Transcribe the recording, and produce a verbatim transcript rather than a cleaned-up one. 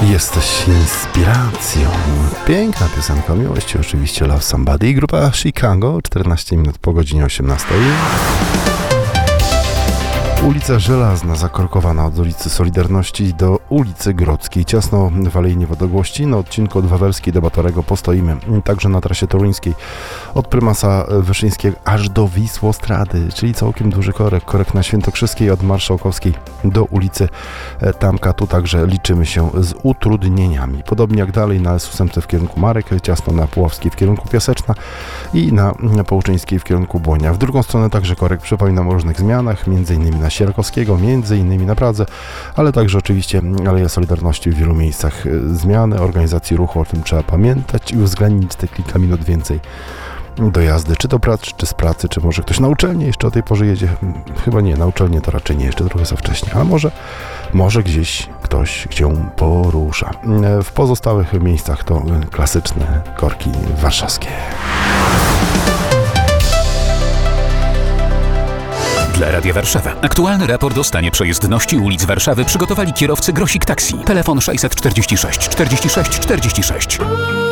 Jesteś inspiracją. Piękna piosenka miłości, oczywiście Love Somebody i grupa Chicago, czternaście minut po godzinie osiemnastej. Ulica Żelazna zakorkowana od ulicy Solidarności do ulicy Grodzkiej. Ciasno w Alei Niewodogłości. Na odcinku od Wawelskiej do Batorego postoimy. Także na trasie toruńskiej od Prymasa Wyszyńskiego aż do Wisłostrady, czyli całkiem duży korek. Korek na Świętokrzyskiej od Marszałkowskiej do ulicy Tamka. Tu także liczymy się z utrudnieniami. Podobnie jak dalej na S ósmce w kierunku Marek, ciasno na Puławskiej w kierunku Piaseczna i na Połczyńskiej w kierunku Błonia. W drugą stronę także korek. Przypominam o różnych zmianach, między innymi na Sierakowskiego, między innymi na Pradze, ale także oczywiście Aleja Solidarności w wielu miejscach zmiany organizacji ruchu, o tym trzeba pamiętać i uwzględnić te kilka minut więcej do jazdy, czy do pracy, czy z pracy, czy może ktoś na uczelnię jeszcze o tej porze jedzie. Chyba nie, na uczelnię to raczej nie, jeszcze trochę za wcześnie, ale może, może gdzieś ktoś się porusza. W pozostałych miejscach to klasyczne korki warszawskie. Dla Radia Warszawa. Aktualny raport o stanie przejezdności ulic Warszawy przygotowali kierowcy Grosik Taxi. Telefon sześćset czterdzieści sześć czterdzieści sześć czterdzieści sześć.